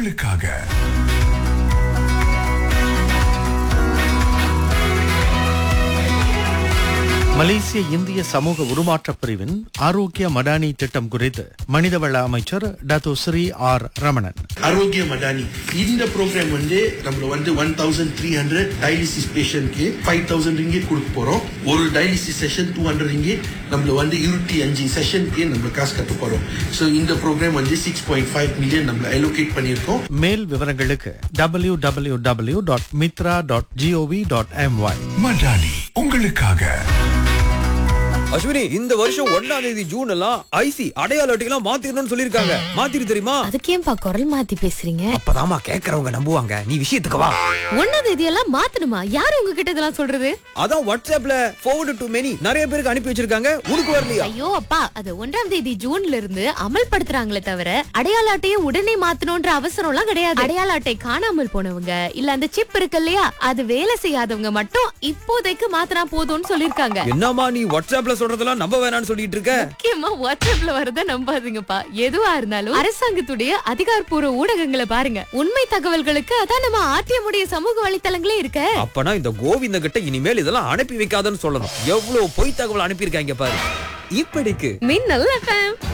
உங்களுக்காக. மலேசிய இந்திய சமூக உருமாற்றப் பிரிவின் ஆரோக்கிய மடானி திட்டம் குறித்து மனிதவள அமைச்சர் டத்தோ ஸ்ரீ ஆர் ரமணன். ஆரோக்கிய மடானி இந்த ப்ரோக்ராம் நம்ம 1300 டயாலிசிஸ் பேஷண்ட்க்கு 5000 ringgit கொடுக்க போறோம். ஒரு டயாலிசிஸ் செஷன் 200 ringgit. நம்ம 25 செஷனுக்கு நம்ம காசு கட்ட போறோம். சோ இந்த ப்ரோக்ராம் 6.5 மில்லியன் நம்ம அலோகேட் பண்ணியிருக்கோம். மேல் விவரங்களுக்கு www.mitra.gov.my. மடானி உங்களுக்காக. அஸ்வினி, இந்த வருஷம் 1ஆம் தேதி ஜூன் எல்லாம் ஐசி அடையாள அட்டையெல்லாம் மாத்திரணும்னு சொல்லிருக்காங்க. மாத்திரு தெரியுமா? அதுக்கேன்பா குரல் மாத்தி பேசுறீங்க? அப்பதாமா கேக்குறவங்க நம்புவாங்க. நீ விஷயத்துக்கு வா. 1ஆம் தேதி எல்லாம் மாத்தணுமா? யாரு உங்ககிட்ட இதெல்லாம் சொல்றது? அதான் வாட்ஸ்அப்ல forward to many நிறைய பேருக்கு அனுப்பி வச்சிருக்காங்க. உனக்கு வரலையா? ஐயோ அப்பா, அது 1ஆம் தேதி ஜூன்ல இருந்து அமல்படுத்துறாங்களே தவிர அடையாள அட்டையை உடனே மாத்தணும்ன்ற அவசரம் எல்லாம் கிடையாது. அடையாள அட்டை காணாமல் போனவங்க இல்ல அந்த சிப் இருக்கு இல்லையா, அது வேலை செய்யாதவங்க மட்டும் இப்போதைக்கு மாத்தினா போதும்னு சொல்லிருக்காங்க. என்னமா நீ வாட்ஸ்அப்ல சொல்றதெல்லாம் நம்ப வேணாம்னு சொல்லிட்டு இருக்க? முக்கியமா வாட்ஸ்அப்ல வரத நம்பாதீங்கப்பா. எதுவா இருந்தாலும் அரசாங்கத்துடைய அதிகாரப்பூர்வ ஊடகங்களை பாருங்க. உண்மை தகவல்களுக்கு அதான் நம்ம ஆர்டிஎம்முடைய சமூக வலைத்தளங்களே இருக்க. அப்பனா இந்த கோவிந்த கிட்ட இனிமேல் இதெல்லாம் அனுப்பி வைக்காதன்னு சொல்லணும். எவ்வளவு பொய் தகவல் அனுப்பியிருக்காங்க பாரு. இப்படிக்கு மின்னல் FM.